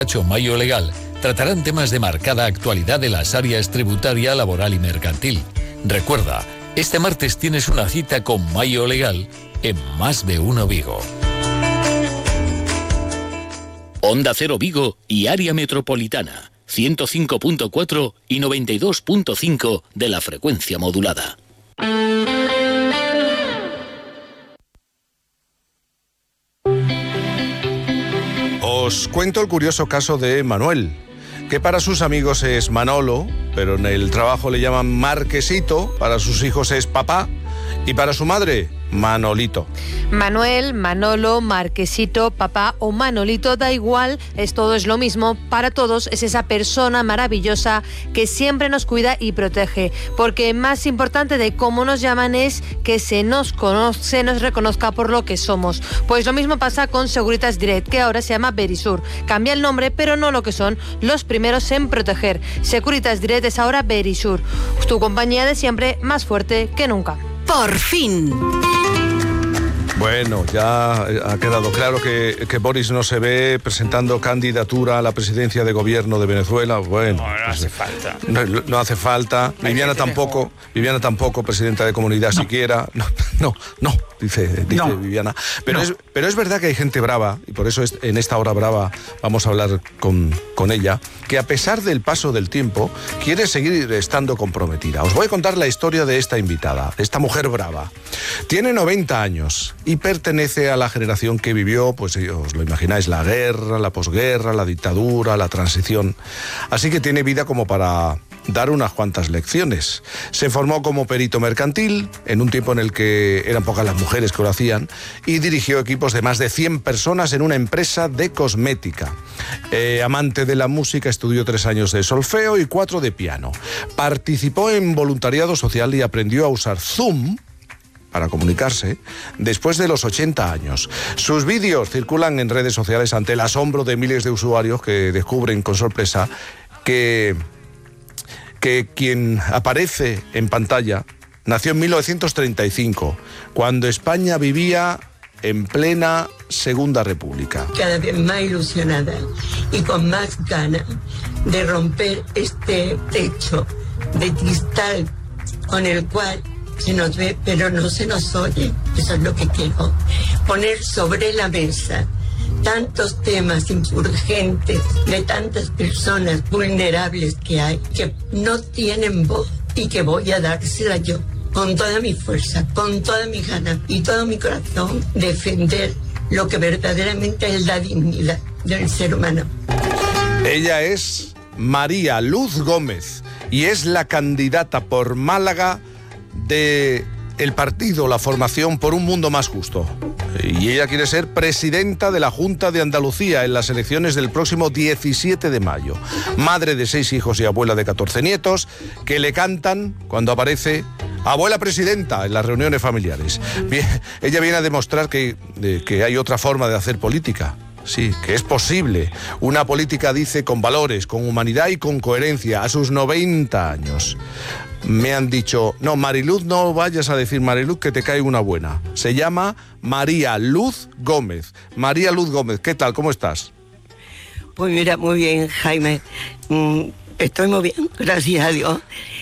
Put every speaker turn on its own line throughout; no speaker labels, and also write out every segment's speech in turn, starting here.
Mayo Legal tratarán temas de marcada actualidad de las áreas tributaria, laboral y mercantil. Recuerda, este martes tienes una cita con Mayo Legal en Más de Uno Vigo.
Onda Cero Vigo y área metropolitana, 105.4 y 92.5 de la frecuencia modulada.
Os cuento el curioso caso de Manuel, que para sus amigos es Manolo, pero en el trabajo le llaman Marquesito, para sus hijos es papá y para su madre Manolito.
Manuel, Manolo, Marquesito, papá o Manolito, da igual, todo es lo mismo. Para todos es esa persona maravillosa que siempre nos cuida y protege. Porque más importante de cómo nos llaman es que se nos reconozca por lo que somos. Pues lo mismo pasa con Securitas Direct, que ahora se llama Verisur. Cambia el nombre, pero no lo que son los primeros en proteger. Securitas Direct es ahora Verisur. Tu compañía de siempre, más fuerte que nunca.
¡Por fin!
Bueno, ya ha quedado claro que Boris no se ve presentando candidatura a la presidencia de gobierno de Venezuela. Bueno,
no hace falta.
No hace falta. Viviana tampoco, presidenta de comunidad siquiera. No, dice no. Viviana. Pero es verdad que hay gente brava, y por eso en esta hora brava vamos a hablar con ella, que a pesar del paso del tiempo quiere seguir estando comprometida. Os voy a contar la historia de esta invitada, de esta mujer brava. Tiene 90 años y pertenece a la generación que vivió, pues os lo imagináis, la guerra, la posguerra, la dictadura, la transición. Así que tiene vida como para dar unas cuantas lecciones. Se formó como perito mercantil, en un tiempo en el que eran pocas las mujeres que lo hacían, y dirigió equipos de más de 100 personas en una empresa de cosmética. Amante de la música, estudió 3 años de solfeo y 4 de piano. Participó en voluntariado social y aprendió a usar Zoom para comunicarse después de los 80 años. Sus vídeos circulan en redes sociales ante el asombro de miles de usuarios que descubren con sorpresa que quien aparece en pantalla nació en 1935, cuando España vivía en plena Segunda República.
Cada vez más ilusionada y con más ganas de romper este techo de cristal con el cual se nos ve, pero no se nos oye. Eso es lo que quiero poner sobre la mesa. Tantos temas urgentes de tantas personas vulnerables que hay, que no tienen voz y que voy a dársela yo, con toda mi fuerza, con toda mi ganas y todo mi corazón, defender lo que verdaderamente es la dignidad del ser humano.
Ella es María Luz Gómez y es la candidata por Málaga de el partido, la formación por un mundo más justo. Y ella quiere ser presidenta de la Junta de Andalucía en las elecciones del próximo 17 de mayo. Madre de 6 hijos y abuela de 14 nietos, que le cantan cuando aparece abuela presidenta en las reuniones familiares. Ella viene a demostrar que hay otra forma de hacer política. Sí, que es posible. Una política, dice, con valores, con humanidad y con coherencia, a sus 90 años. Me han dicho, no, Mariluz, no vayas a decir Mariluz, que te cae una buena. Se llama María Luz Gómez. María Luz Gómez, ¿qué tal? ¿Cómo estás?
Pues mira, muy bien, Jaime. Estoy muy bien, gracias a Dios.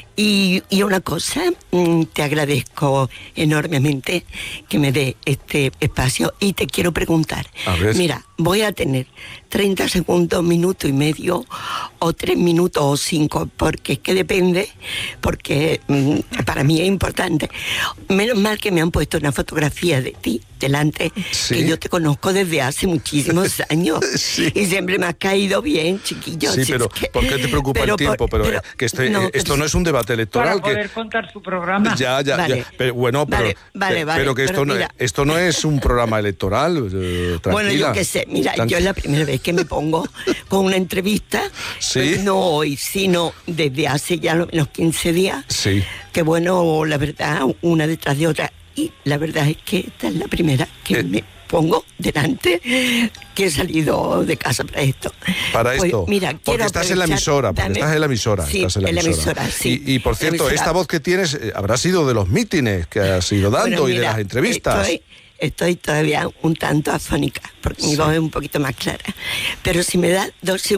Y una cosa, te agradezco enormemente que me dé este espacio y te quiero preguntar. Mira, voy a tener 30 segundos, minuto y medio, o 3 minutos o 5, porque es que depende, porque para mí es importante. Menos mal que me han puesto una fotografía de ti delante, ¿sí? Que yo te conozco desde hace muchísimos años. Sí. Y siempre me has caído bien, chiquillo.
Sí, pero ¿por qué te preocupa el tiempo? Que esto no es un debate electoral.
Para poder contar su programa.
Ya. Pero, bueno, pero que esto no es un programa electoral. Tranquila.
Bueno, yo qué sé, mira, yo es la primera vez que me pongo con una entrevista.
Sí.
No hoy, sino desde hace ya lo menos 15 días.
Sí.
Que bueno, la verdad, una detrás de otra. Y la verdad es que esta es la primera que me pongo delante, que he salido de casa para esto.
Para esto,
mira,
porque estás en la emisora,
Sí, en la emisora, sí.
Y por cierto, esta voz que tienes habrá sido de los mítines que has ido dando, bueno, mira, y de las entrevistas.
estoy todavía un tanto afónica, porque mi voz es un poquito más clara. Pero si me da 2